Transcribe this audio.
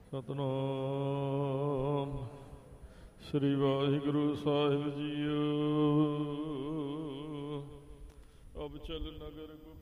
ਸਤਨਾਮ ਸ੍ਰੀ ਵਾਹਿਗੁਰੂ ਸਾਹਿਬ JIO. ਅਬ ਚਲ ਨਗਰ